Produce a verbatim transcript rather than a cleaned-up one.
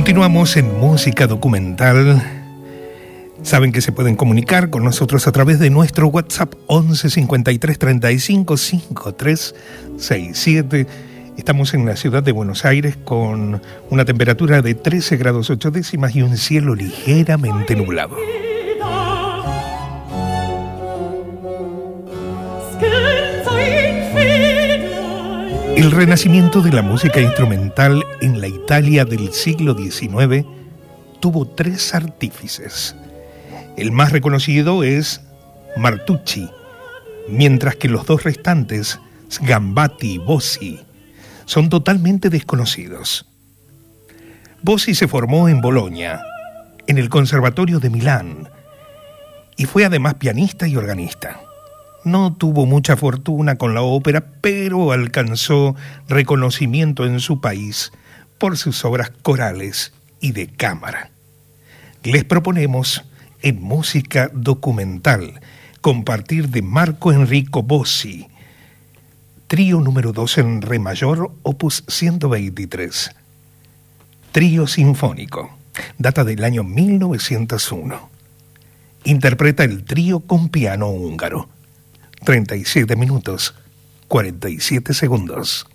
Continuamos en música documental. Saben que se pueden comunicar con nosotros a través de nuestro WhatsApp once cincuenta y tres treinta y cinco cincuenta y tres sesenta y siete. Estamos en la ciudad de Buenos Aires con una temperatura de trece grados ocho décimas y un cielo ligeramente nublado. El renacimiento de la música instrumental en la Italia del siglo diecinueve tuvo tres artífices. El más reconocido es Martucci, mientras que los dos restantes, Sgambati y Bossi, son totalmente desconocidos. Bossi se formó en Bolonia, en el Conservatorio de Milán, y fue además pianista y organista. No tuvo mucha fortuna con la ópera, pero alcanzó reconocimiento en su país por sus obras corales y de cámara. Les proponemos, en música documental, compartir de Marco Enrico Bossi, trío número dos en re mayor, opus ciento veintitrés. Trío sinfónico, data del año mil novecientos uno. Interpreta el trío con piano húngaro. treinta y siete minutos, cuarenta y siete segundos.